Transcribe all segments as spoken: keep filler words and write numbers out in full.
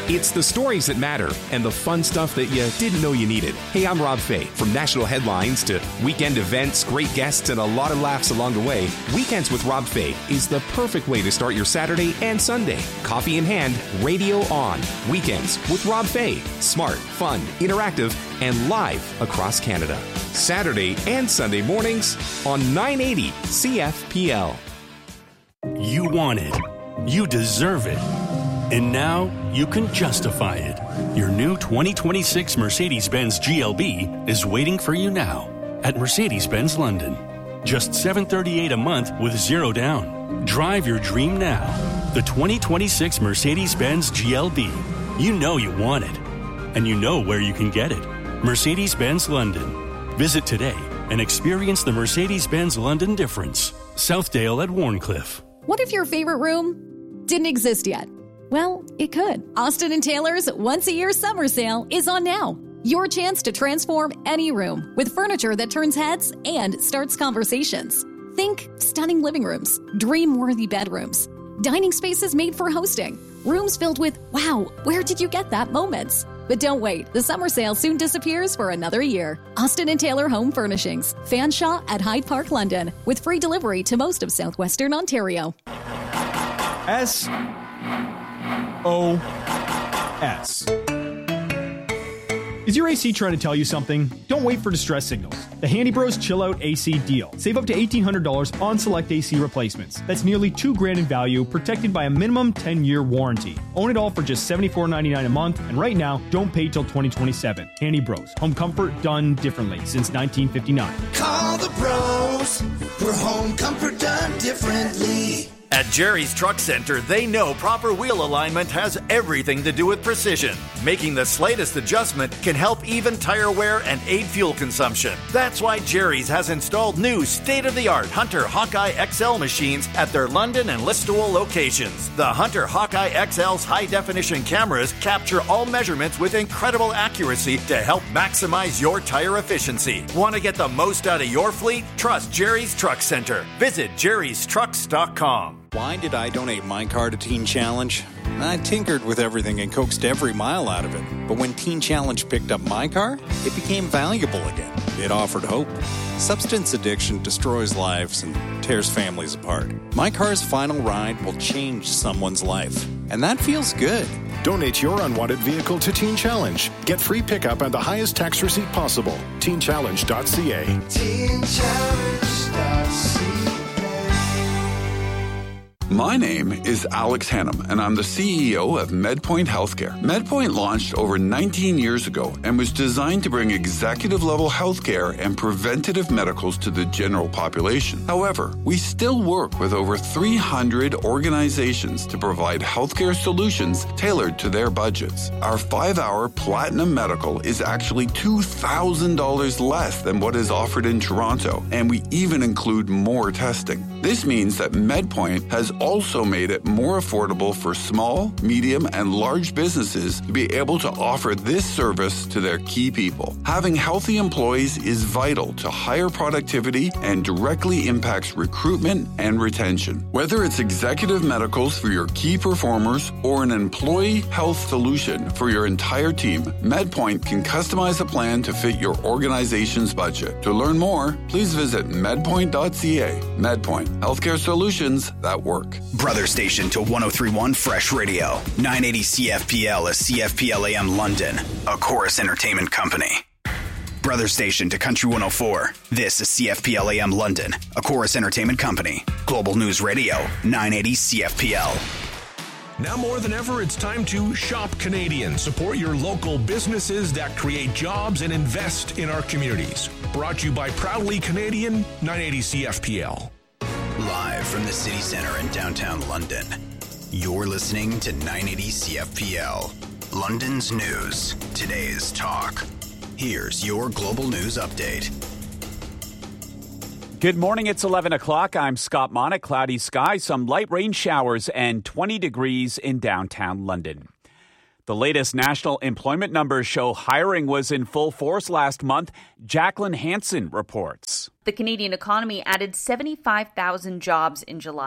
It's the stories that matter and the fun stuff that you didn't know you needed. Hey, I'm Rob Fay. From national headlines to weekend events, great guests, and a lot of laughs along the way, Weekends with Rob Fay is the perfect way to start your Saturday and Sunday. Coffee in hand, radio on. Weekends with Rob Fay. Smart, fun, interactive, and live across Canada. Saturday and Sunday mornings on nine eighty C F P L. You want it. You deserve it. And now you can justify it. Your new twenty twenty-six Mercedes-Benz G L B is waiting for you now at Mercedes-Benz London. Just seven hundred thirty-eight dollars a month with zero down. Drive your dream now. The twenty twenty-six Mercedes-Benz G L B. You know you want it. And you know where you can get it. Mercedes-Benz London. Visit today and experience the Mercedes-Benz London difference. Southdale at Warncliffe. What if your favorite room didn't exist yet? Well, it could. Austin and Taylor's once-a-year summer sale is on now. Your chance to transform any room with furniture that turns heads and starts conversations. Think stunning living rooms, dream-worthy bedrooms, dining spaces made for hosting, rooms filled with, wow, where did you get that moments? But don't wait, the summer sale soon disappears for another year. Austin and Taylor Home Furnishings, Fanshawe at Hyde Park, London, with free delivery to most of southwestern Ontario. S O S. Is your A C trying to tell you something? Don't wait for distress signals. The Handy Bros Chill Out A C deal. Save up to eighteen hundred dollars on select A C replacements. That's nearly two grand in value, protected by a minimum ten-year warranty. Own it all for just seventy-four ninety-nine a month, and right now, don't pay till twenty twenty-seven. Handy Bros. Home comfort done differently since nineteen fifty-nine. Call the bros for home comfort done differently. At Jerry's Truck Center, they know proper wheel alignment has everything to do with precision. Making the slightest adjustment can help even tire wear and aid fuel consumption. That's why Jerry's has installed new state-of-the-art Hunter Hawkeye X L machines at their London and Listowel locations. The Hunter Hawkeye X L's high-definition cameras capture all measurements with incredible accuracy to help maximize your tire efficiency. Want to get the most out of your fleet? Trust Jerry's Truck Center. Visit jerrys trucks dot com. Why did I donate my car to Teen Challenge? I tinkered with everything and coaxed every mile out of it. But when Teen Challenge picked up my car, it became valuable again. It offered hope. Substance addiction destroys lives and tears families apart. My car's final ride will change someone's life. And that feels good. Donate your unwanted vehicle to Teen Challenge. Get free pickup and the highest tax receipt possible. teen challenge dot c a. teen challenge dot c a. My name is Alex Hannum, and I'm the C E O of MedPoint Healthcare. MedPoint launched over nineteen years ago and was designed to bring executive-level healthcare and preventative medicals to the general population. However, we still work with over three hundred organizations to provide healthcare solutions tailored to their budgets. Our five-hour Platinum Medical is actually two thousand dollars less than what is offered in Toronto, and we even include more testing. This means that MedPoint has also made it more affordable for small, medium, and large businesses to be able to offer this service to their key people. Having healthy employees is vital to higher productivity and directly impacts recruitment and retention. Whether it's executive medicals for your key performers or an employee health solution for your entire team, MedPoint can customize a plan to fit your organization's budget. To learn more, please visit medpoint dot c a. MedPoint, healthcare solutions that work. Brother station to one oh three point one Fresh Radio. nine eighty C F P L is C F P L A M London, a Chorus Entertainment company. Brother station to Country one oh four. This is C F P L A M London, a Chorus Entertainment company. Global News Radio, nine eighty C F P L. Now more than ever, it's time to shop Canadian. Support your local businesses that create jobs and invest in our communities. Brought to you by Proudly Canadian, nine eighty C F P L. Live from the city center in downtown London, you're listening to nine eighty C F P L. London's news, today's talk. Here's your global news update. Good morning, it's eleven o'clock. I'm Scott Monick. Cloudy skies, some light rain showers, and twenty degrees in downtown London. The latest national employment numbers show hiring was in full force last month. Jacqueline Hansen reports. The Canadian economy added seventy-five thousand jobs in July,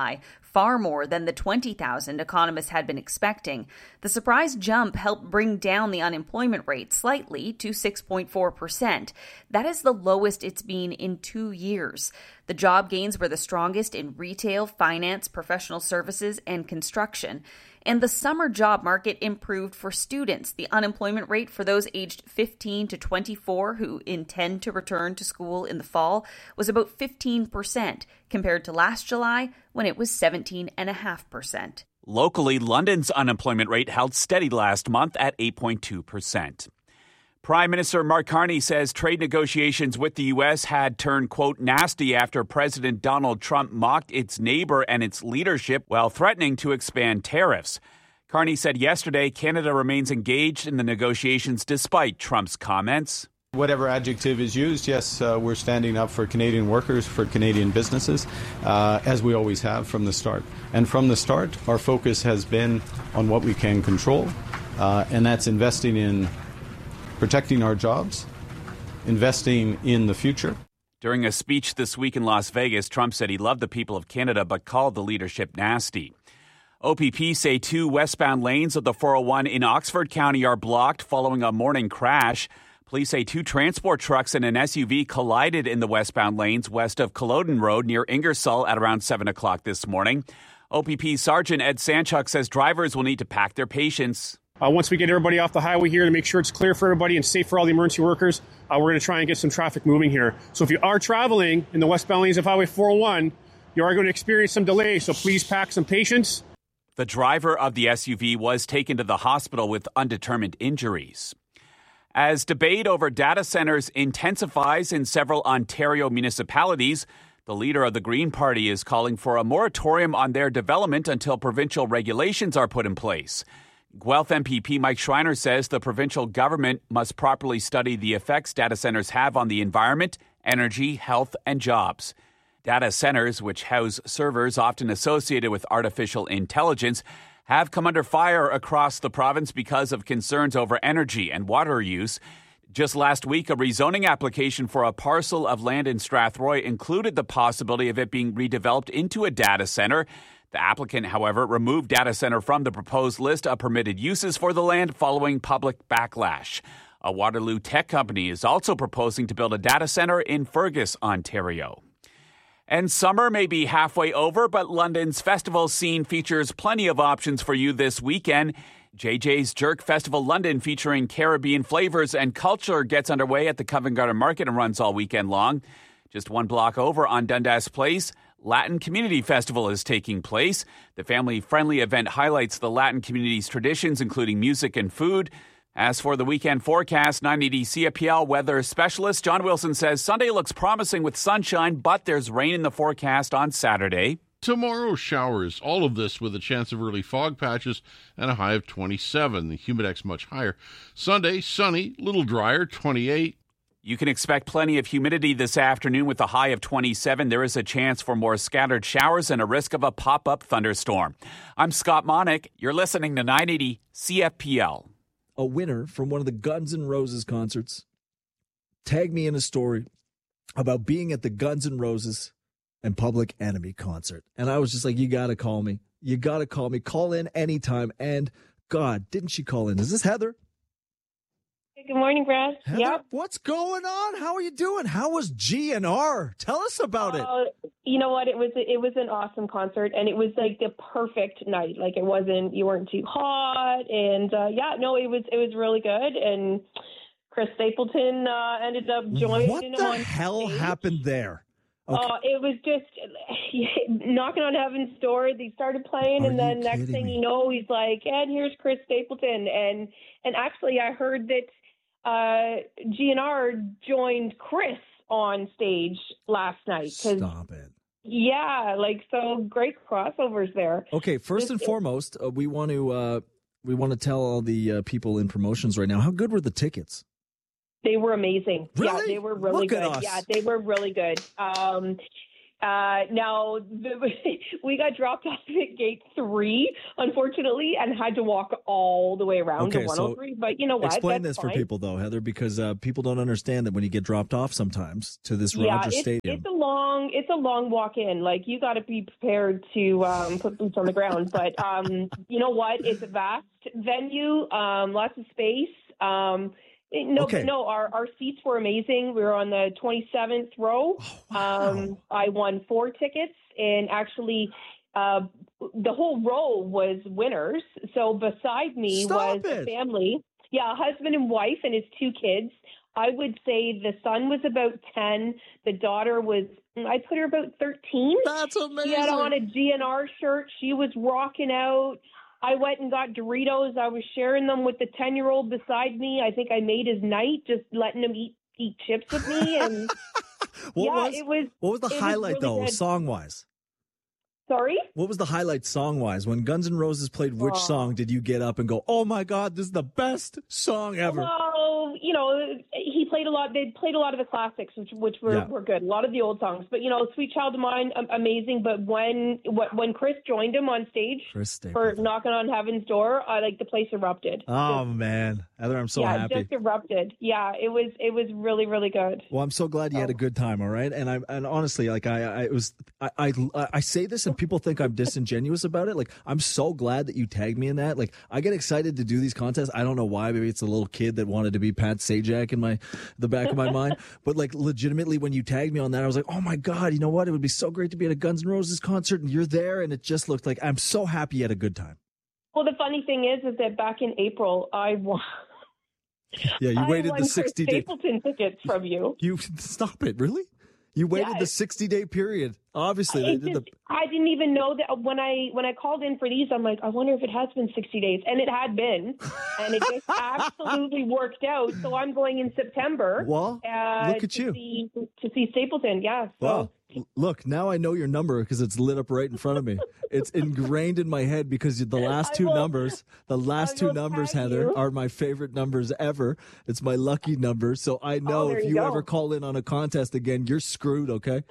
far more than the twenty thousand economists had been expecting. The surprise jump helped bring down the unemployment rate slightly to six point four percent. That is the lowest it's been in two years. The job gains were the strongest in retail, finance, professional services, and construction. And the summer job market improved for students. The unemployment rate for those aged fifteen to twenty-four who intend to return to school in the fall was about fifteen percent, compared to last July when it was seventeen point five percent. Locally, London's unemployment rate held steady last month at eight point two percent. Prime Minister Mark Carney says trade negotiations with the U S had turned, quote, nasty after President Donald Trump mocked its neighbor and its leadership while threatening to expand tariffs. Carney said yesterday Canada remains engaged in the negotiations despite Trump's comments. Whatever adjective is used, yes, uh, we're standing up for Canadian workers, for Canadian businesses, uh, as we always have from the start. And from the start, our focus has been on what we can control, uh, and that's investing in protecting our jobs, investing in the future. During a speech this week in Las Vegas, Trump said he loved the people of Canada but called the leadership nasty. O P P say two westbound lanes of the four oh one in Oxford County are blocked following a morning crash. Police say two transport trucks and an S U V collided in the westbound lanes west of Culloden Road near Ingersoll at around seven o'clock this morning. O P P Sergeant Ed Sanchuk says drivers will need to pack their patience. Uh, once we get everybody off the highway here to make sure it's clear for everybody and safe for all the emergency workers, uh, we're going to try and get some traffic moving here. So if you are traveling in the westbound lanes of Highway four oh one, you are going to experience some delays, so please pack some patience. The driver of the S U V was taken to the hospital with undetermined injuries. As debate over data centers intensifies in several Ontario municipalities, the leader of the Green Party is calling for a moratorium on their development until provincial regulations are put in place. Guelph M P P Mike Schreiner says the provincial government must properly study the effects data centers have on the environment, energy, health, and jobs. Data centers, which house servers often associated with artificial intelligence, have come under fire across the province because of concerns over energy and water use. Just last week, a rezoning application for a parcel of land in Strathroy included the possibility of it being redeveloped into a data center. The applicant, however, removed data center from the proposed list of permitted uses for the land following public backlash. A Waterloo tech company is also proposing to build a data center in Fergus, Ontario. And summer may be halfway over, but London's festival scene features plenty of options for you this weekend. J J's Jerk Festival London, featuring Caribbean flavors and culture, gets underway at the Covent Garden Market and runs all weekend long. Just one block over on Dundas Place, Latin Community Festival is taking place. The family-friendly event highlights the Latin community's traditions, including music and food. As for the weekend forecast, nine eighty C F P L weather specialist John Wilson says Sunday looks promising with sunshine, but there's rain in the forecast on Saturday. Tomorrow, showers. All of this with a chance of early fog patches and a high of twenty-seven. The humidex much higher. Sunday, sunny, little drier, twenty-eight. You can expect plenty of humidity this afternoon with a high of twenty-seven. There is a chance for more scattered showers and a risk of a pop-up thunderstorm. I'm Scott Monick. You're listening to nine eighty C F P L. A winner from one of the Guns N' Roses concerts tagged me in a story about being at the Guns N' Roses and Public Enemy concert. And I was just like, you got to call me. You got to call me. Call in anytime. And God, didn't she call in? Is this Heather? Good morning, Brad. Heather, yep. What's going on? How are you doing? How was G N R? Tell us about it. Uh, you know what? It was it was an awesome concert, and it was like the perfect night. Like it wasn't, you weren't too hot, and uh, yeah, no, it was it was really good. And Chris Stapleton uh, ended up joining. What the on hell stage. happened there? Oh, okay. uh, it was just knocking on heaven's door. They started playing, Are and then next thing me? you know, he's like, "And here's Chris Stapleton." And and actually, I heard that uh, G N R joined Chris on stage last night. Stop it. Yeah, like so great crossovers there. Okay, first This and is- foremost, uh, we want to uh, we want to tell all the uh, people in promotions right now, how good were the tickets? They were amazing. Yeah, Really? they were really Look at good. us. Yeah, they were really good. Um, Uh, now, the, we got dropped off at gate three, unfortunately, and had to walk all the way around Okay, to one oh three. so But you know what? Explain That's this fine. for people, though, Heather, because uh, people don't understand that when you get dropped off sometimes to this Yeah, Rogers it's, Stadium. it's a long, it's a long walk in. Like you got to be prepared to um, put boots on the ground. But um, you know what? It's a vast venue, um, lots of space. Um, No, Okay. no, our, our seats were amazing. We were on the twenty-seventh row. Oh, wow. Um, I won four tickets, and actually, uh, the whole row was winners. So beside me Stop was it. a family. Yeah, a husband and wife and his two kids. I would say the son was about ten. The daughter was, I put her about thirteen. That's amazing. She had on a G N R shirt. She was rocking out. I went and got Doritos. I was sharing them with the ten-year-old beside me. I think I made his night, just letting him eat eat chips with me. And What yeah, was- it was. What was the it was highlight, really though, good. song-wise? Sorry? What was the highlight song-wise? When Guns N' Roses played which Oh. song did you get up and go, oh, my God, this is the best song ever? Well, you know, he played a lot. They played a lot of the classics, which which were, Yeah. were good. A lot of the old songs, but you know, "Sweet Child of Mine," um, amazing. But when when Chris joined him on stage Chris for "Knocking on Heaven's Door," I like the place erupted. Oh, man. Heather, I'm so yeah, happy. just erupted. Yeah, it was it was really really good. Well, I'm so glad you had a good time. All right, and I and honestly, like I, I it was, I, I, I say this, and people think I'm disingenuous about it. Like I'm so glad that you tagged me in that. Like I get excited to do these contests. I don't know why. Maybe it's a little kid that wanted to be Pat Sajak in my the back of my mind. But like legitimately, when you tagged me on that, I was like, oh my God, you know what? It would be so great to be at a Guns N' Roses concert, and you're there, and it just looked like I'm so happy you had a good time. Well, the funny thing is, is that back in April, I won. Yeah, you I waited won the Chris sixty day. Stapleton tickets from you. You stop it, really? You waited Yeah, the it- sixty day period. Obviously, they It did the. just- I didn't even know that when I when I called in for these. I'm like, I wonder if it has been sixty days, and it had been, and it just absolutely worked out. So I'm going in September. Well, uh, look at to you. see, to see Stapleton. Yeah. So. Wow. L- Look, now I know your number because it's lit up right in front of me. It's ingrained in my head because the last I two will- numbers, the last I two will numbers, tag Heather, you. are my favorite numbers ever. It's my lucky number. So I know there if you you go. ever call in on a contest again, you're screwed, okay?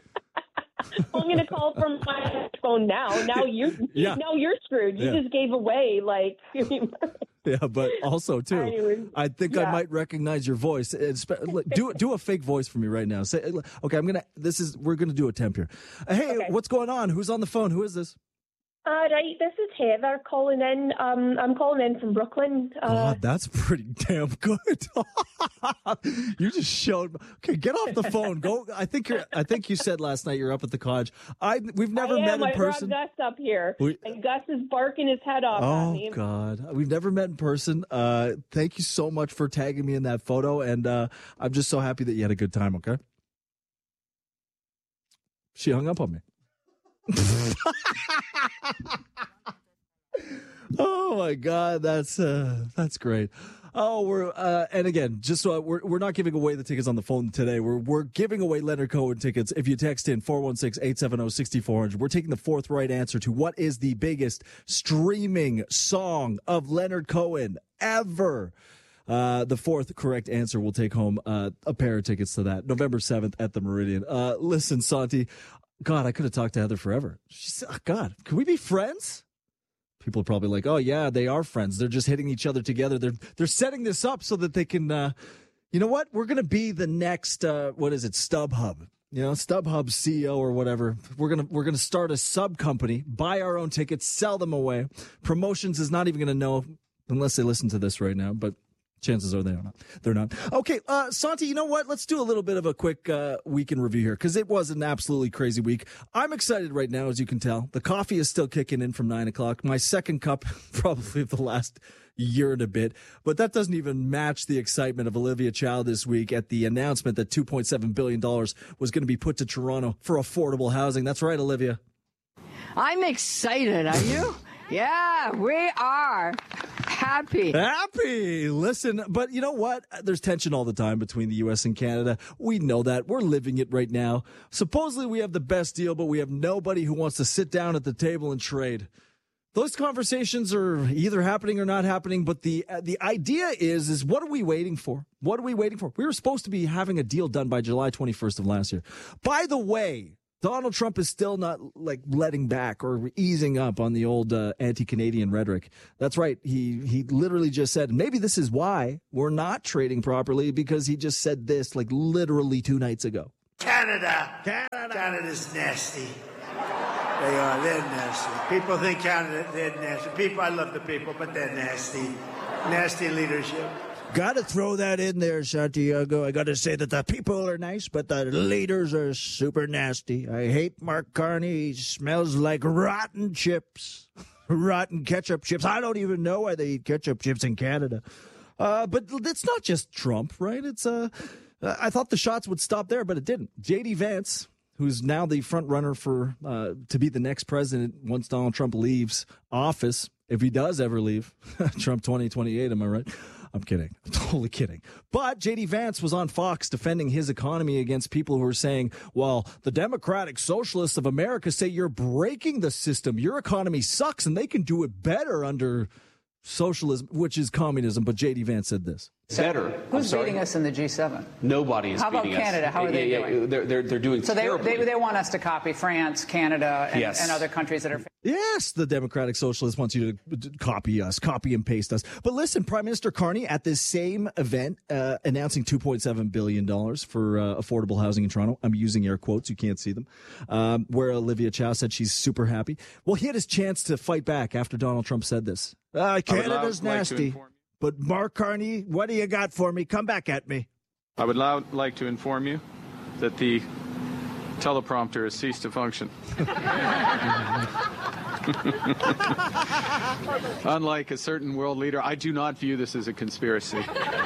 I'm going to call from my phone now. Now you're Yeah. now you're screwed. You Yeah. just gave away like. Yeah, but also too, Anyways, I think I yeah. might recognize your voice. It's- like, Do do a fake voice for me right now. Say, okay, I'm gonna. This is we're gonna do a temp here. Hey, Okay. what's going on? Who's on the phone? Who is this? Uh, right, this is Heather calling in. Um, I'm calling in from Brooklyn. Uh, God, that's pretty damn good. You just showed. Okay, get off the phone. Go. I think you're. I think you said last night you're up at the Codge. I. We've never I met am. in I person. brought Gus up here, We- and Gus is barking his head off at Oh me. God, we've never met in person. Uh, thank you so much for tagging me in that photo, and uh, I'm just so happy that you had a good time. Okay. She hung up on me. Oh my God, that's uh, that's great. Oh, we're uh, and again, just so we're we're not giving away the tickets on the phone today. We're we're giving away Leonard Cohen tickets if you text in four one six, eight seven zero, six four zero zero. We're taking the fourth right answer to what is the biggest streaming song of Leonard Cohen ever. Uh, the fourth correct answer will take home uh, a pair of tickets to that November seventh at the Meridian. Uh, listen, Santi, God, I could have talked to Heather forever. She said, oh, God, can we be friends? People are probably like, oh, yeah, they are friends. They're just hitting each other together. They're they're setting this up so that they can, uh, you know what? We're going to be the next, uh, what is it, StubHub. You know, StubHub C E O or whatever. We're gonna we're gonna start a sub company, buy our own tickets, sell them away. Promotions is not even gonna know unless they listen to this right now, but chances are they are not. They're not. Okay, uh, Santi, you know what? Let's do a little bit of a quick uh, week in review here because it was an absolutely crazy week. I'm excited right now, as you can tell. The coffee is still kicking in from nine o'clock. My second cup, probably of the last year and a bit, but that doesn't even match the excitement of Olivia Chow this week at the announcement that two point seven billion dollars was going to be put to Toronto for affordable housing. That's right, Olivia. I'm excited. Are you? Yeah, we are. Happy. Happy. Listen, but you know what? There's tension all the time between the U S and Canada. We know that. We're living it right now. Supposedly we have the best deal, but we have nobody who wants to sit down at the table and trade. Those conversations are either happening or not happening, but the uh, the idea is, is what are we waiting for? What are we waiting for? We were supposed to be having a deal done by July twenty-first of last year. By the way, Donald Trump is still not like letting back or easing up on the old uh, anti-Canadian rhetoric. That's right. He he literally just said, maybe this is why we're not trading properly, because he just said this like literally two nights ago. Canada. Canada. Canada's nasty. They are. They're nasty. People think Canada, they're nasty. People, I love the people, but they're nasty. Nasty leadership. Got to throw that in there, Santiago. I got to say that the people are nice, but the leaders are super nasty. I hate Mark Carney. He smells like rotten chips, rotten ketchup chips. I don't even know why they eat ketchup chips in Canada. Uh, but it's not just Trump, right? It's uh, I thought the shots would stop there, but it didn't. J D Vance, who's now the front runner for uh, to be the next president once Donald Trump leaves office, if he does ever leave, Trump twenty twenty-eight, am I right? I'm kidding. I'm totally kidding. But J D Vance was on Fox defending his economy against people who were saying, well, the Democratic Socialists of America say you're breaking the system. Your economy sucks and they can do it better under socialism, which is communism. But J D Vance said this. Better. Who's beating us in the G seven? Nobody is How about beating us. Canada? How are they yeah, yeah, doing? They're, they're, they're doing so they, terribly. they, they want us to copy France, Canada, and, yes. and other countries that are... Yes, the Democratic Socialists wants you to copy us, copy and paste us. But listen, Prime Minister Carney at this same event uh, announcing two point seven billion dollars for uh, affordable housing in Toronto. I'm using air quotes. You can't see them. Um, where Olivia Chow said she's super happy. Well, he had his chance to fight back after Donald Trump said this. Uh, Canada's nasty. Like but Mark Carney, what do you got for me? Come back at me. I would loud like to inform you that the teleprompter has ceased to function. Unlike a certain world leader, I do not view this as a conspiracy.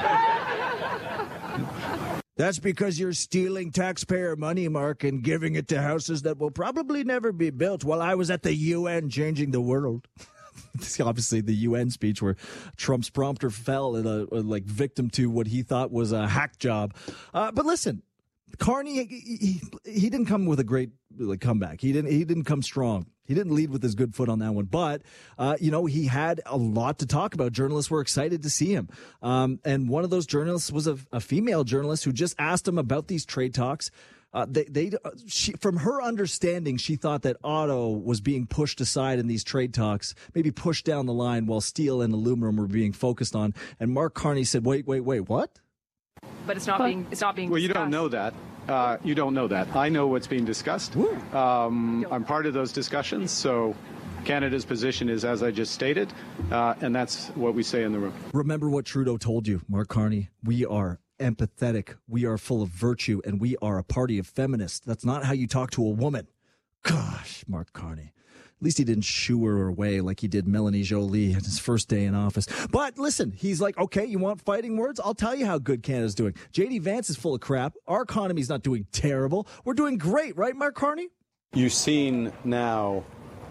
That's because you're stealing taxpayer money, Mark, and giving it to houses that will probably never be built while I was at the U N changing the world. Obviously, the U N speech where Trump's prompter fell in a, a like victim to what he thought was a hack job. Uh, but listen, Carney, he, he, he didn't come with a great like comeback. He didn't. He didn't come strong. He didn't lead with his good foot on that one. But uh, you know, he had a lot to talk about. Journalists were excited to see him, um, and one of those journalists was a, a female journalist who just asked him about these trade talks. Uh, they, they, uh, she, from her understanding, she thought that auto was being pushed aside in these trade talks, maybe pushed down the line while steel and aluminum were being focused on. And Mark Carney said, wait, wait, wait, what? But it's not but, being, it's not being Well, discussed. You don't know that. Uh, you don't know that. I know what's being discussed. Um, I'm part of those discussions. So Canada's position is, as I just stated, uh, and that's what we say in the room. Remember what Trudeau told you, Mark Carney. We are empathetic, we are full of virtue, and we are a party of feminists. That's not how you talk to a woman. Gosh, Mark Carney. At least he didn't shoo her away like he did Melanie Jolie at his first day in office. But listen, he's like, okay, you want fighting words? I'll tell you how good Canada's doing. J D Vance is full of crap. Our economy's not doing terrible. We're doing great, right, Mark Carney? You've seen now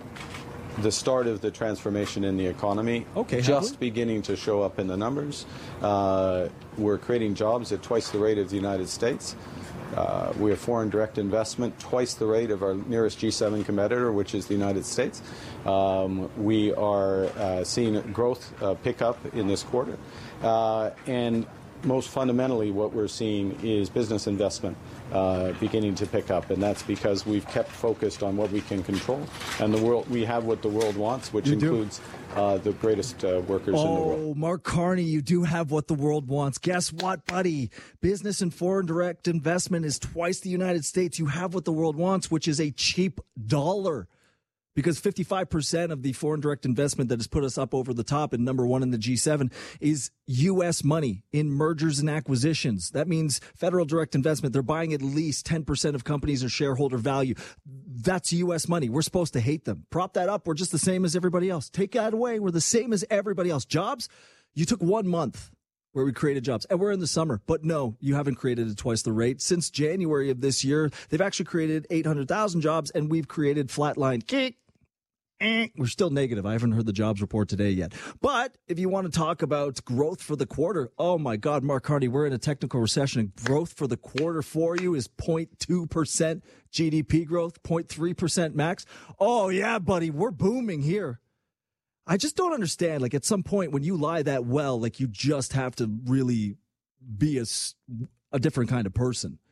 the start of the transformation in the economy, okay, just beginning to show up in the numbers. Uh, we're creating jobs at twice the rate of the United States. Uh, we have foreign direct investment twice the rate of our nearest G seven competitor, which is the United States. Um, we are uh, seeing growth uh, pick up in this quarter. Uh, and most fundamentally, what we're seeing is business investment uh, beginning to pick up, and that's because we've kept focused on what we can control, and the world we have what the world wants, which you includes uh, the greatest uh, workers oh, in the world. Oh, Mark Carney, you do have what the world wants. Guess what, buddy? Business and foreign direct investment is twice the United States. You have what the world wants, which is a cheap dollar. Because fifty-five percent of the foreign direct investment that has put us up over the top and number one in the G seven is U S money in mergers and acquisitions. That means federal direct investment. They're buying at least ten percent of companies or shareholder value. That's U S money. We're supposed to hate them. Prop that up. We're just the same as everybody else. Take that away. We're the same as everybody else. Jobs, you took one month where we created jobs. And we're in the summer. But no, you haven't created at twice the rate. Since January of this year, they've actually created eight hundred thousand jobs, and we've created flatline kick. We're still negative. I haven't heard the jobs report today yet. But if you want to talk about growth for the quarter, oh my God, Mark Carney, we're in a technical recession. And growth for the quarter for you is zero point two percent G D P growth, zero point three percent max. Oh yeah, buddy, we're booming here. I just don't understand. Like at some point when you lie that well, like you just have to really be a, a different kind of person.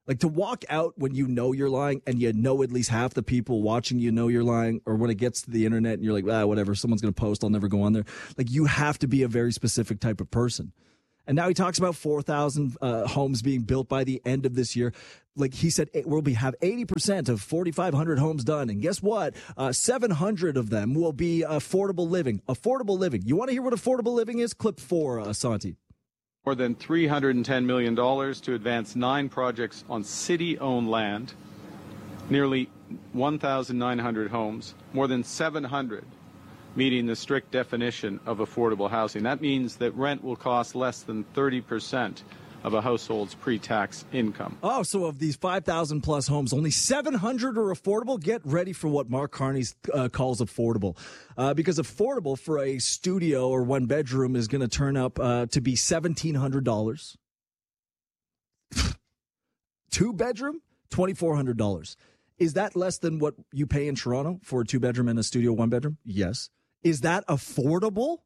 Like, to walk out when you know you're lying and you know at least half the people watching you know you're lying, or when it gets to the internet and you're like, ah, whatever, someone's going to post, I'll never go on there. Like, you have to be a very specific type of person. And now he talks about four thousand uh, homes being built by the end of this year. Like he said, we'll be have eighty percent of forty-five hundred homes done. And guess what? Uh, seven hundred of them will be affordable living. Affordable living. You want to hear what affordable living is? Clip four, uh, Santi. More than three hundred ten million dollars to advance nine projects on city-owned land, nearly one thousand nine hundred homes, more than seven hundred meeting the strict definition of affordable housing. That means that rent will cost less than thirty percent of a household's pre-tax income. Oh, so of these five thousand plus homes, only seven hundred are affordable? Get ready for what Mark Carney uh, calls affordable. Uh, because affordable for a studio or one bedroom is going to turn up uh, to be seventeen hundred dollars. Two bedroom, twenty-four hundred dollars. Is that less than what you pay in Toronto for a two bedroom and a studio one bedroom? Yes. Is that affordable?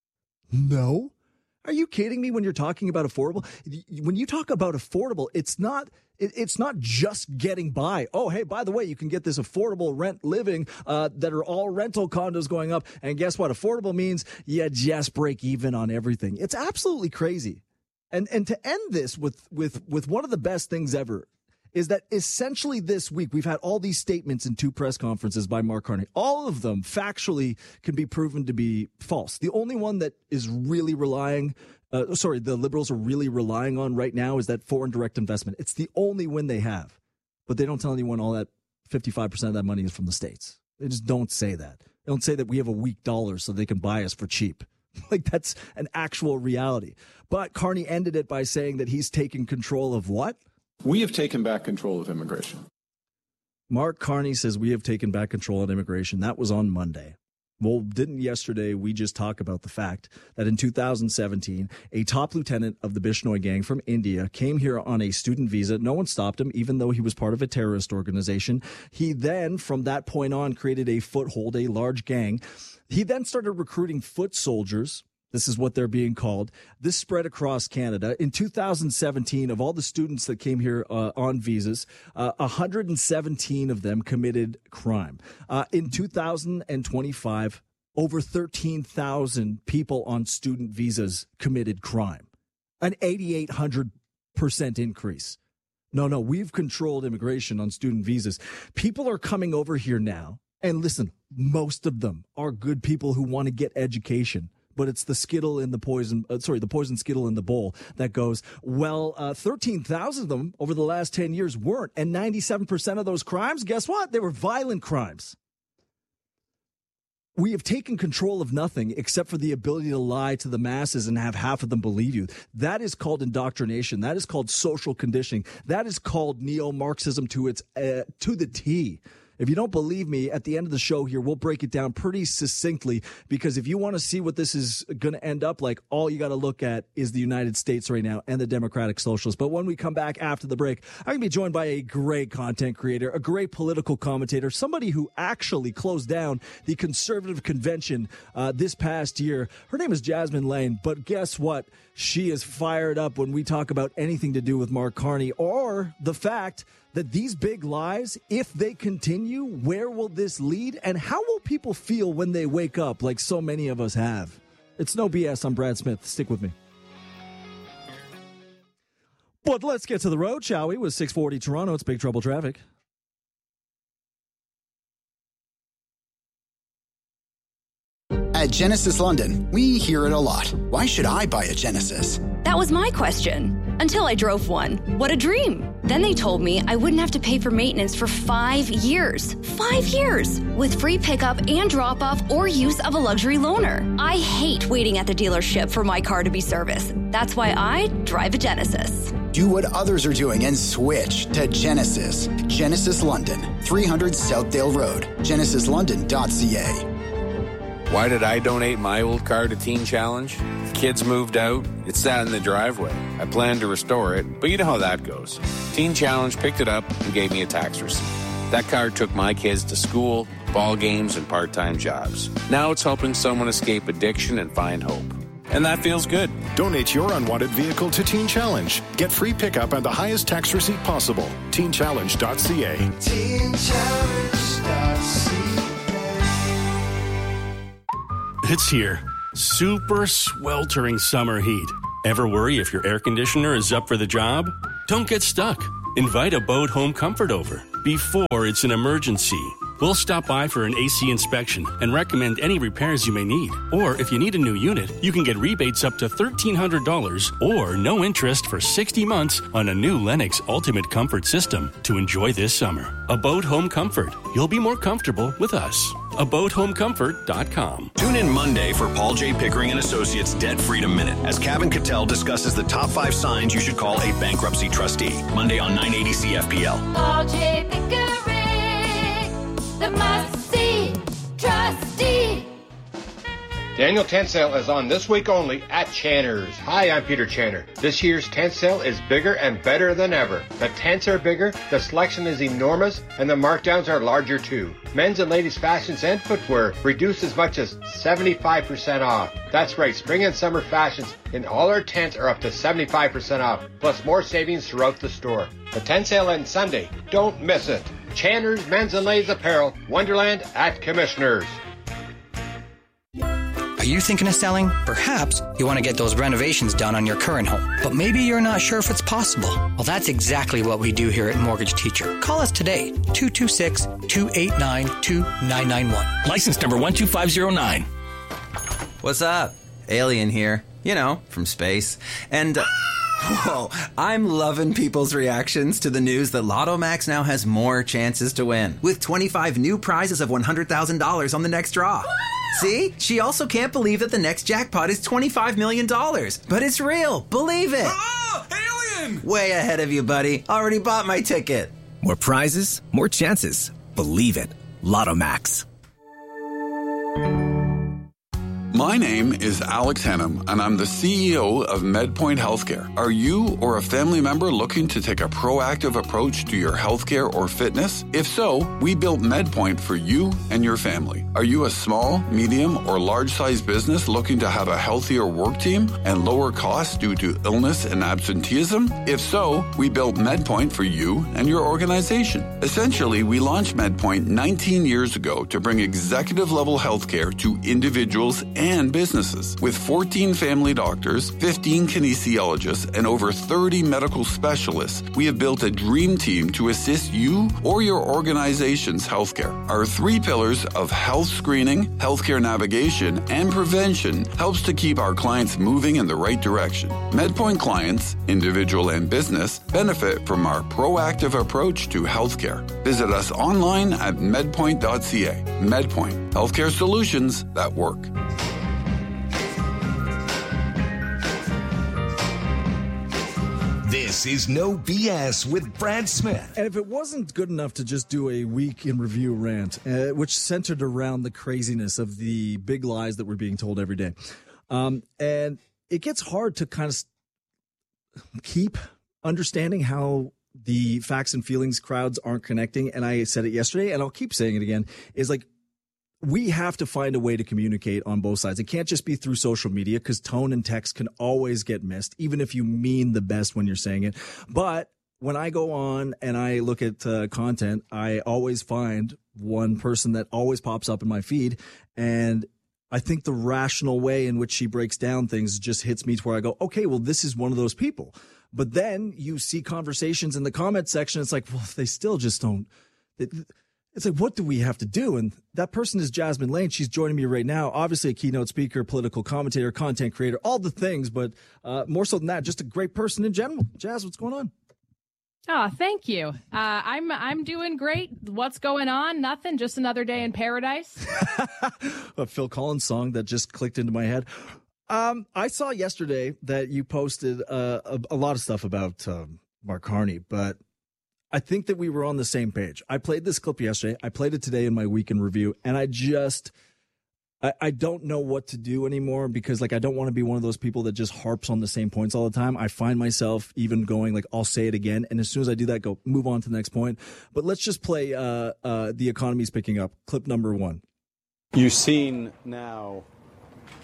No. Are you kidding me when you're talking about affordable? When you talk about affordable, it's not it's not just getting by. Oh, hey, by the way, you can get this affordable rent living uh, that are all rental condos going up. And guess what? Affordable means you just break even on everything. It's absolutely crazy. And and to end this with with with one of the best things ever is that essentially this week we've had all these statements in two press conferences by Mark Carney. All of them factually can be proven to be false. The only one that is really relying, uh, sorry, the Liberals are really relying on right now is that foreign direct investment. It's the only win they have. But they don't tell anyone all that fifty-five percent of that money is from the States. They just don't say that. They don't say that we have a weak dollar so they can buy us for cheap. Like, that's an actual reality. But Carney ended it by saying that he's taken control of what? We have taken back control of immigration. Mark Carney says we have taken back control of immigration. That was on Monday. Well, didn't yesterday we just talk about the fact that in two thousand seventeen, a top lieutenant of the Bishnoi gang from India came here on a student visa. No one stopped him, even though he was part of a terrorist organization. He then, from that point on, created a foothold, a large gang. He then started recruiting foot soldiers. This is what they're being called. This spread across Canada. In two thousand seventeen, of all the students that came here uh, on visas, uh, one hundred seventeen of them committed crime. Uh, in two thousand twenty-five, over thirteen thousand people on student visas committed crime. An eighty-eight hundred percent increase. No, no, we've controlled immigration on student visas. People are coming over here now. And listen, most of them are good people who want to get education. But it's the skittle in the poison, uh, sorry, the poison skittle in the bowl that goes, well, uh, thirteen thousand of them over the last ten years weren't. And ninety-seven percent of those crimes, guess what? They were violent crimes. We have taken control of nothing except for the ability to lie to the masses and have half of them believe you. That is called indoctrination. That is called social conditioning. That is called neo-Marxism to its, uh, to the T. If you don't believe me, at the end of the show here, we'll break it down pretty succinctly, because if you want to see what this is going to end up like, all you got to look at is the United States right now and the Democratic Socialists. But when we come back after the break, I'm going to be joined by a great content creator, a great political commentator, somebody who actually closed down the Conservative Convention uh, this past year. Her name is Jasmine Lane, but guess what? She is fired up when we talk about anything to do with Mark Carney or the fact that these big lies, if they continue, where will this lead? And how will people feel when they wake up like so many of us have? It's no B S. I'm Brad Smith. Stick with me. But let's get to the road, shall we? With six forty Toronto, it's Big Trouble Traffic. At Genesis London, we hear it a lot. Why should I buy a Genesis? That was my question. Until I drove one. What a dream. Then they told me I wouldn't have to pay for maintenance for five years. Five years! With free pickup and drop-off or use of a luxury loaner. I hate waiting at the dealership for my car to be serviced. That's why I drive a Genesis. Do what others are doing and switch to Genesis. Genesis London, three hundred Southdale Road. genesis london dot c a. Why did I donate my old car to Teen Challenge? Kids moved out, it sat in the driveway. I planned to restore it, but you know how that goes. Teen Challenge picked it up and gave me a tax receipt. That car took my kids to school, ball games, and part-time jobs. Now it's helping someone escape addiction and find hope. and that feels good. Donate your unwanted vehicle to Teen Challenge. Get free pickup and the highest tax receipt possible. teen challenge dot c a. teen challenge dot c a. It's here. Super sweltering summer heat. Ever worry if your air conditioner is up for the job? Don't get stuck. Invite Abode Home Comfort over before it's an emergency. We'll stop by for an A C inspection and recommend any repairs you may need. Or if you need a new unit, you can get rebates up to thirteen hundred dollars or no interest for sixty months on a new Lennox Ultimate Comfort system to enjoy this summer. Abode Home Comfort. You'll be more comfortable with us. abode home comfort dot com. Tune in Monday for Paul J. Pickering and Associates Debt Freedom Minute as Kevin Cattell discusses the top five signs you should call a bankruptcy trustee. Monday on nine eighty C F P L. Paul J. Pickering, the must-see trustee. The annual tent sale is on this week only at Channer's. Hi, I'm Peter Channer. This year's tent sale is bigger and better than ever. The tents are bigger, the selection is enormous, and the markdowns are larger too. Men's and ladies' fashions and footwear reduced as much as seventy-five percent off. That's right, spring and summer fashions in all our tents are up to seventy-five percent off, plus more savings throughout the store. The tent sale ends Sunday. Don't miss it. Channer's Men's and Ladies Apparel, Wonderland at Commissioners. Are you thinking of selling? Perhaps you want to get those renovations done on your current home, but maybe you're not sure if it's possible. Well, that's exactly what we do here at Mortgage Teacher. Call us today, two two six, two eight nine, two nine nine one. License number one two five zero nine. What's up? Alien here. You know, from space. And... Uh, whoa, I'm loving people's reactions to the news that Lotto Max now has more chances to win, with twenty-five new prizes of one hundred thousand dollars on the next draw. See? She also can't believe that the next jackpot is twenty-five million dollars. But it's real. Believe it. Oh, alien! Way ahead of you, buddy. Already bought my ticket. More prizes, more chances. Believe it. Lotto Max. My name is Alex Hannum, and I'm the C E O of MedPoint Healthcare. Are you or a family member looking to take a proactive approach to your healthcare or fitness? If so, we built MedPoint for you and your family. Are you a small, medium, or large-sized business looking to have a healthier work team and lower costs due to illness and absenteeism? If so, we built MedPoint for you and your organization. Essentially, we launched MedPoint nineteen years ago to bring executive-level healthcare to individuals and and businesses. With fourteen family doctors, fifteen kinesiologists, and over thirty medical specialists, we have built a dream team to assist you or your organization's healthcare. Our three pillars of health screening, healthcare navigation, and prevention helps to keep our clients moving in the right direction. MedPoint clients, individual and business, benefit from our proactive approach to healthcare. Visit us online at medpoint dot c a. MedPoint, healthcare solutions that work. This is No B S with Brad Smith. And if it wasn't good enough to just do a week in review rant, uh, which centered around the craziness of the big lies that we're being told every day, um, and it gets hard to kind of keep understanding how the facts and feelings crowds aren't connecting. And I said it yesterday, and I'll keep saying it again, is like, we have to find a way to communicate on both sides. It can't just be through social media, because tone and text can always get missed, even if you mean the best when you're saying it. But when I go on and I look at uh, content, I always find one person that always pops up in my feed. And I think the rational way in which she breaks down things just hits me to where I go, okay, well, this is one of those people. But then you see conversations in the comment section. It's like, well, if they still just don't. It, It's like, what do we have to do? And that person is Jasmine Lane. She's joining me right now. Obviously a keynote speaker, political commentator, content creator, all the things, but uh, more so than that, just a great person in general. Jazz, what's going on? Oh, thank you. Uh, I'm I'm doing great. What's going on? Nothing. Just another day in paradise. A Phil Collins song that just clicked into my head. Um, I saw yesterday that you posted uh, a, a lot of stuff about um, Mark Carney, but I think that we were on the same page. I played this clip yesterday. I played it today in my week in review, and I just, I, I don't know what to do anymore, because like, I don't want to be one of those people that just harps on the same points all the time. I find myself even going like, I'll say it again. And as soon as I do that, go move on to the next point. But let's just play uh, uh, The Economy's Picking Up, clip number one. You've seen now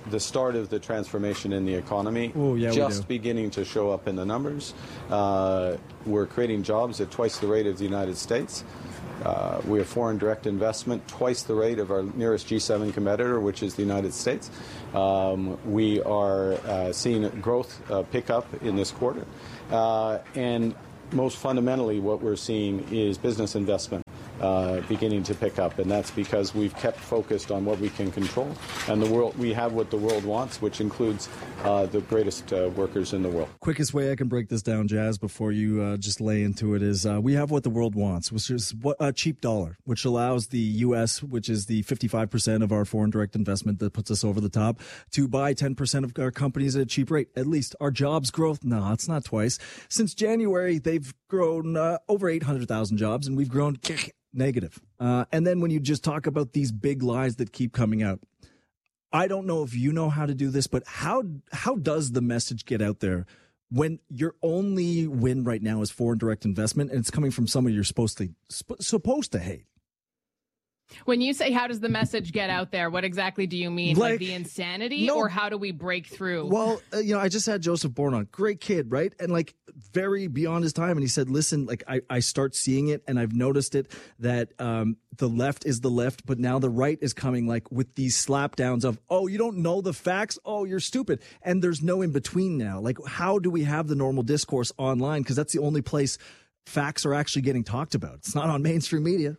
the start of the transformation in the economy, Ooh, yeah, we just do. beginning to show up in the numbers. Uh, we're creating jobs at twice the rate of the United States. Uh, we have foreign direct investment twice the rate of our nearest G seven competitor, which is the United States. Um, we are uh, seeing growth uh, pick up in this quarter. Uh, and most fundamentally, what we're seeing is business investment uh, beginning to pick up. And that's because we've kept focused on what we can control. And the world, we have what the world wants, which includes uh, the greatest uh, workers in the world. Quickest way I can break this down, Jazz, before you uh, just lay into it is uh, we have what the world wants, which is what a cheap dollar, which allows the U S, which is the fifty-five percent of our foreign direct investment that puts us over the top, to buy ten percent of our companies at a cheap rate. At least our jobs growth, no, it's not twice. Since January, they've grown uh, over eight hundred thousand jobs, and we've grown negative. Uh, and then when you just talk about these big lies that keep coming out, I don't know if you know how to do this, but how how does the message get out there when your only win right now is foreign direct investment and it's coming from someone you're supposed to sp- supposed to hate? When you say how does the message get out there, what exactly do you mean? Like, like the insanity, no, or how do we break through? Well, uh, you know, I just had Joseph Bourne on. Great kid, right? And like very beyond his time. And he said, listen, like I, I start seeing it and I've noticed it that um, the left is the left, but now the right is coming like with these slapdowns of, oh, you don't know the facts? Oh, you're stupid. And there's no in between now. Like, how do we have the normal discourse online? Because that's the only place facts are actually getting talked about. It's not on mainstream media.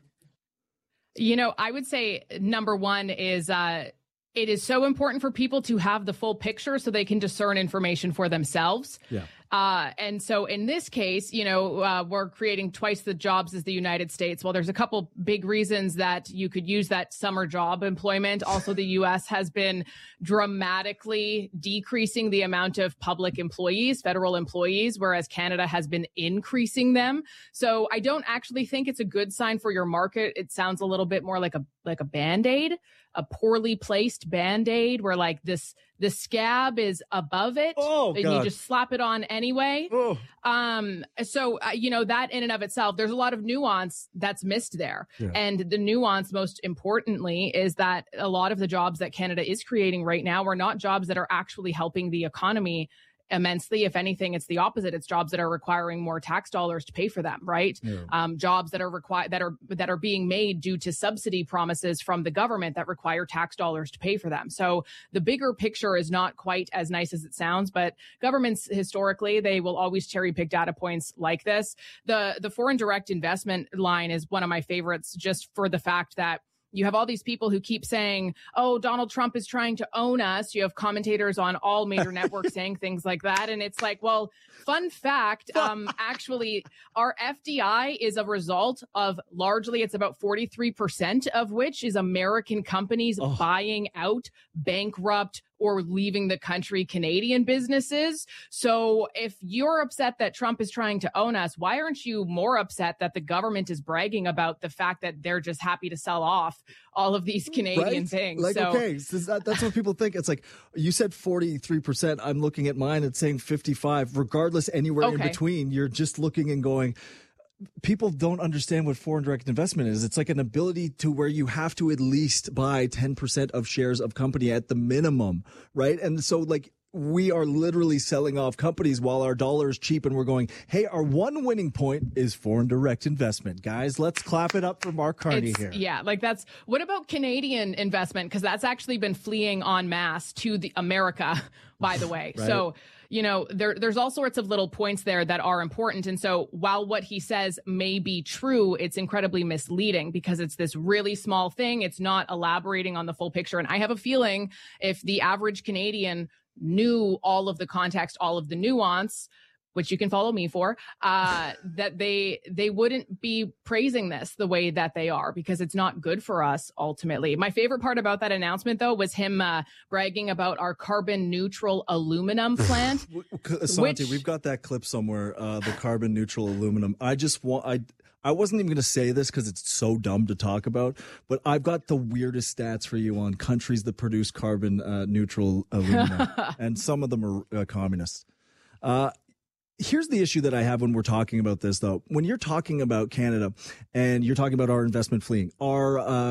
You know, I would say number one is uh, it is so important for people to have the full picture so they can discern information for themselves. Yeah. Uh, and so in this case, you know, uh, we're creating twice the jobs as the United States. Well, there's a couple big reasons that you could use that summer job employment. Also, the U S has been dramatically decreasing the amount of public employees, federal employees, whereas Canada has been increasing them. So I don't actually think it's a good sign for your market. It sounds a little bit more like a like a Band-Aid, a poorly placed Band-Aid where like this the scab is above it, oh, and God. you just slap it on anyway. Oh. Um, so, uh, you know, that in and of itself, there's a lot of nuance that's missed there. Yeah. And the nuance, most importantly, is that a lot of the jobs that Canada is creating right now are not jobs that are actually helping the economy immensely. If anything, it's the opposite. It's jobs that are requiring more tax dollars to pay for them, right? Yeah. Um, jobs that are required that are that are being made due to subsidy promises from the government that require tax dollars to pay for them. So the bigger picture is not quite as nice as it sounds, but governments historically, they will always cherry pick data points like this. The the foreign direct investment line is one of my favorites just for the fact that you have all these people who keep saying, oh, Donald Trump is trying to own us. You have commentators on all major networks saying things like that. And it's like, well, fun fact, um, actually, our F D I is a result of largely, it's about forty-three percent of which is American companies oh. buying out bankrupt or leaving the country Canadian businesses. So if you're upset that Trump is trying to own us, why aren't you more upset that the government is bragging about the fact that they're just happy to sell off all of these Canadian right? things? Like, so, okay, so that, that's what people think. It's like, you said forty-three percent. I'm looking at mine. It's saying fifty-five. Regardless, anywhere okay. in between, you're just looking and going, people don't understand what foreign direct investment is. It's like an ability to where you have to at least buy ten percent of shares of company at the minimum, right? And so like we are literally selling off companies while our dollar is cheap and we're going, hey, our one winning point is foreign direct investment. Guys, let's clap it up for Mark Carney it's, here. Yeah, like that's, what about Canadian investment? Because that's actually been fleeing en masse to the America, by the way. Right. So, you know, there, there's all sorts of little points there that are important. And so while what he says may be true, it's incredibly misleading because it's this really small thing. It's not elaborating on the full picture. And I have a feeling if the average Canadian knew all of the context, all of the nuance, which you can follow me for, uh, that they they wouldn't be praising this the way that they are because it's not good for us ultimately. My favorite part about that announcement, though, was him uh, bragging about our carbon neutral aluminum plant. Asante, which... we've got that clip somewhere, uh, the carbon neutral aluminum. I just want, I, I wasn't even going to say this because it's so dumb to talk about, but I've got the weirdest stats for you on countries that produce carbon uh, neutral aluminum, and some of them are uh, communists. Uh, Here's the issue that I have when we're talking about this, though. When you're talking about Canada and you're talking about our investment fleeing, our uh,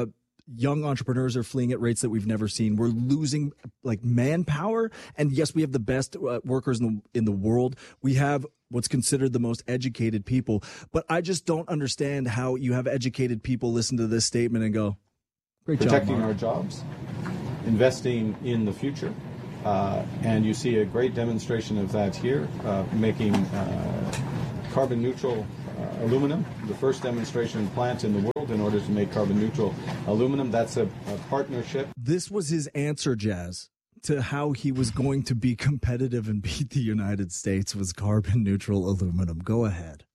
young entrepreneurs are fleeing at rates that we've never seen. We're losing like manpower. And yes, we have the best uh, workers in the, in the world. We have what's considered the most educated people. But I just don't understand how you have educated people listen to this statement and go, great job, protecting Mark. our jobs, investing in the future. Uh, and you see a great demonstration of that here, uh, making uh, carbon neutral uh, aluminum, the first demonstration plant in the world in order to make carbon neutral aluminum. That's a, a partnership. This was his answer, Jazz, to how he was going to be competitive and beat the United States was carbon neutral aluminum. Go ahead.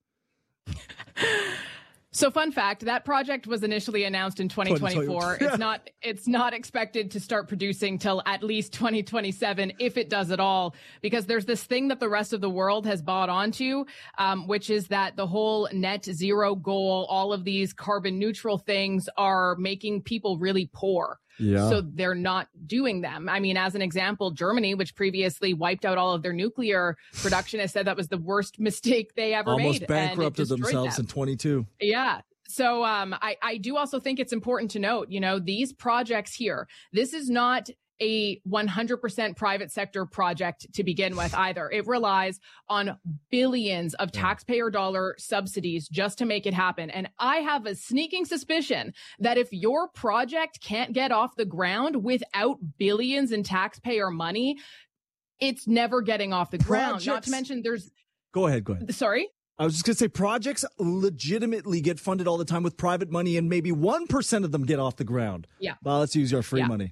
So fun fact, that project was initially announced in twenty twenty-four. It's not it's not expected to start producing till at least twenty twenty-seven, if it does at all, because there's this thing that the rest of the world has bought onto, um, which is that the whole net zero goal, all of these carbon neutral things are making people really poor. Yeah. So they're not doing them. I mean, as an example, Germany, which previously wiped out all of their nuclear production, has said that was the worst mistake they ever Almost made. Almost bankrupted and it themselves them. in twenty-two. Yeah. So um, I, I do also think it's important to note, you know, these projects here, this is not a one hundred percent private sector project to begin with either. It relies on billions of taxpayer dollar subsidies just to make it happen. And I have a sneaking suspicion that if your project can't get off the ground without billions in taxpayer money, it's never getting off the ground. Not to mention there's... Go ahead, go ahead. Sorry? I was just going to say projects legitimately get funded all the time with private money and maybe one percent of them get off the ground. Yeah. Well, let's use your free Yeah. money.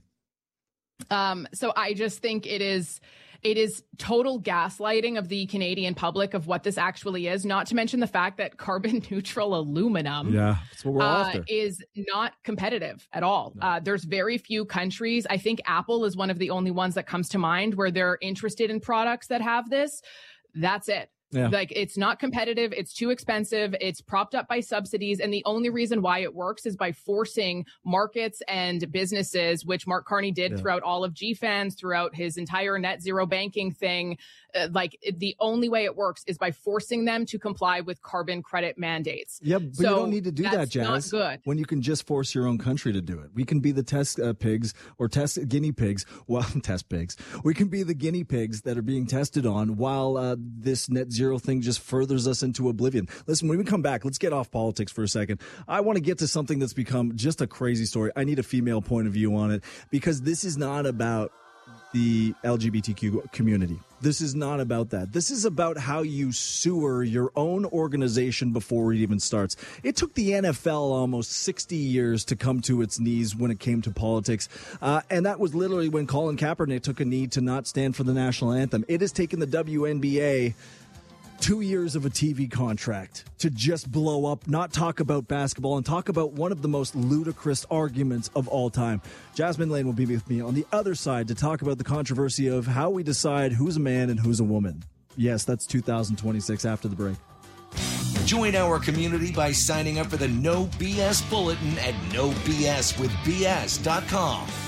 Um, so I just think it is, it is total gaslighting of the Canadian public of what this actually is, not to mention the fact that carbon neutral aluminum Yeah, that's what we're uh, after. is not competitive at all. No. Uh, there's very few countries. I think Apple is one of the only ones that comes to mind where they're interested in products that have this. That's it. Yeah. Like, it's not competitive. It's too expensive. It's propped up by subsidies. And the only reason why it works is by forcing markets and businesses, which Mark Carney did Yeah. throughout all of G FANS, throughout his entire net zero banking thing. Uh, like, the only way it works is by forcing them to comply with carbon credit mandates. Yeah, but So you don't need to do that, that's Jazz. not good. When you can just force your own country to do it. We can be the test uh, pigs or test guinea pigs. Well, test pigs. We can be the guinea pigs that are being tested on while uh, this net zero thing just furthers us into oblivion. Listen, when we come back, let's get off politics for a second. I want to get to something that's become just a crazy story. I need a female point of view on it because this is not about the L G B T Q community. This is not about that. This is about how you sewer your own organization before it even starts. It took the N F L almost sixty years to come to its knees when it came to politics. Uh, and that was literally when Colin Kaepernick took a knee to not stand for the national anthem. It has taken the W N B A two years of a T V contract to just blow up, not talk about basketball, and talk about one of the most ludicrous arguments of all time. Jasmine Lane will be with me on the other side to talk about the controversy of how we decide who's a man and who's a woman. Yes, that's two thousand twenty-six after the break. Join our community by signing up for the No B S Bulletin at no b s with b s dot com.